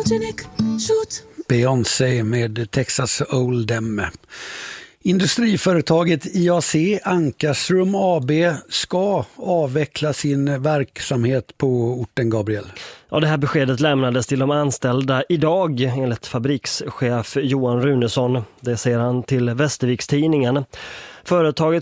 photogenic, shoot. Beyoncé med Texas Hold'em. Industriföretaget IAC Ankarsrum AB ska avveckla sin verksamhet på orten, Gabriel. Ja, det här beskedet lämnades till de anställda idag enligt fabrikschef Johan Runesson. Det säger han till Västervikstidningen. Företaget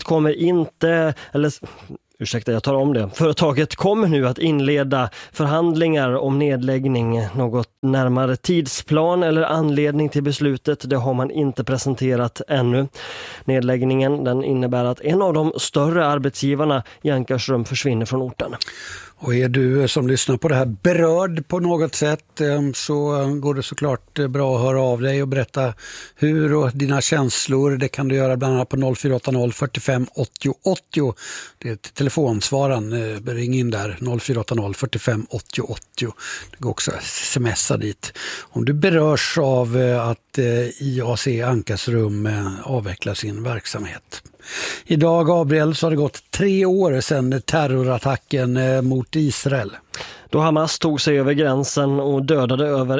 Företaget kommer nu att inleda förhandlingar om nedläggning. Något närmare tidsplan eller anledning till beslutet, det har man inte presenterat ännu. Nedläggningen, den innebär att en av de större arbetsgivarna i Ankarsrum försvinner från orten. Och är du som lyssnar på det här berörd på något sätt, så går det såklart bra att höra av dig och berätta hur och dina känslor. Det kan du göra bland annat på 0480 45 80 80. Det är ett telefonsvaran. Ring in där 0480 45 80 80. Det går också att smsa dit. Om du berörs av att IAC Ankarsrum avvecklar sin verksamhet. Idag, Gabriel, så har det gått 3 år sedan terrorattacken mot Israel. Då Hamas tog sig över gränsen och dödade över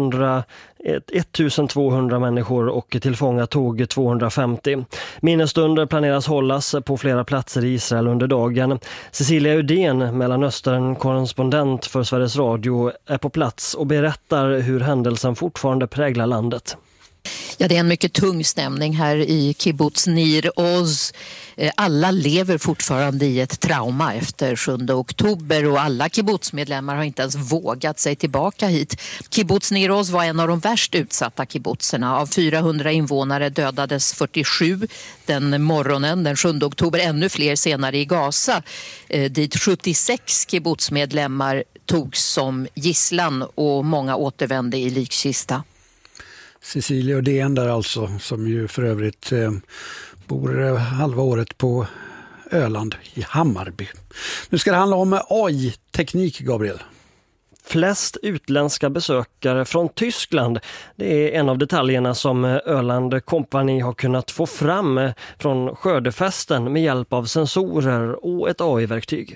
1200 människor och tillfångatog 250. Minnesstunder planeras hållas på flera platser i Israel under dagen. Cecilia Udén, Mellanöstern-korrespondent för Sveriges Radio, är på plats och berättar hur händelsen fortfarande präglar landet. Ja, det är en mycket tung stämning här i kibbutz Nir Oz. Alla lever fortfarande i ett trauma efter 7 oktober och alla kibbutzmedlemmar har inte ens vågat sig tillbaka hit. Kibbutz Nir Oz var en av de värst utsatta kibbutzerna. Av 400 invånare dödades 47 den morgonen, den 7 oktober. Ännu fler senare i Gaza, dit 76 kibbutzmedlemmar togs som gisslan och många återvände i likkista. Cecilia Udén där alltså, som ju för övrigt bor halva året på Öland i Hammarby. Nu ska det handla om AI-teknik, Gabriel. Flest utländska besökare från Tyskland. Det är en av detaljerna som Öland Company har kunnat få fram från skördefesten med hjälp av sensorer och ett AI-verktyg.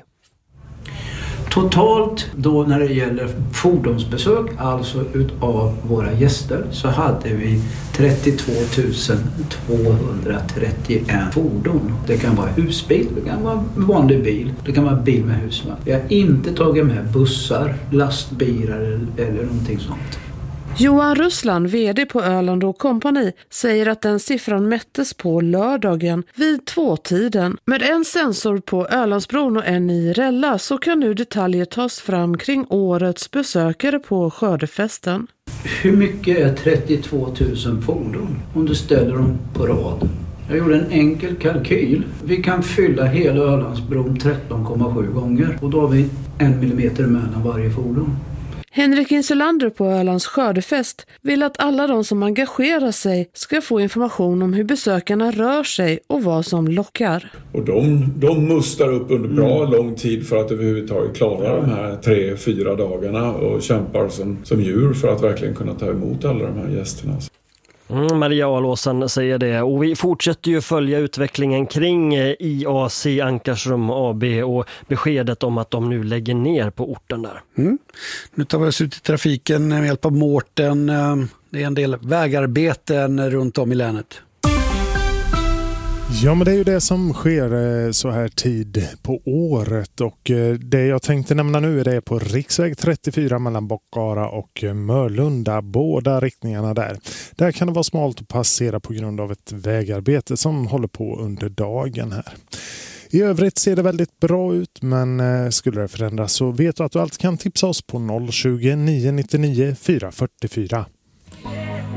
Totalt då när det gäller fordonsbesök, alltså utav våra gäster, så hade vi 32 231 fordon. Det kan vara husbil, det kan vara vanlig bil, det kan vara bil med husvagn. Vi har inte tagit med bussar, lastbilar eller någonting sånt. Johan Russland, vd på Öland Company, säger att den siffran mättes på lördagen vid 2-tiden. Med en sensor på Ölandsbron och en i Rälla så kan nu detaljer tas fram kring årets besökare på skördefesten. Hur mycket är 32 000 fordon om du ställer dem på rad? Jag gjorde en enkel kalkyl. Vi kan fylla hela Ölandsbron 13,7 gånger och då har vi 1 millimeter mellan varje fordon. Henrik Insulander på Ölands skördefest vill att alla de som engagerar sig ska få information om hur besökarna rör sig och vad som lockar. Och de mustar upp under bra lång tid för att överhuvudtaget klara de här 3-4 dagarna och kämpar som djur för att verkligen kunna ta emot alla de här gästerna. Maria Alåsen säger det, och vi fortsätter ju följa utvecklingen kring IAC Ankarsrum AB och beskedet om att de nu lägger ner på orten där. Nu tar vi oss ut i trafiken med hjälp av Mårten. Det är en del vägarbeten runt om i länet. Ja, men det är ju det som sker så här tid på året, och det jag tänkte nämna nu är det på riksväg 34 mellan Bockara och Mörlunda, båda riktningarna där. Där kan det vara smalt att passera på grund av ett vägarbete som håller på under dagen här. I övrigt ser det väldigt bra ut, men skulle det förändras så vet du att du alltid kan tipsa oss på 020 999 444.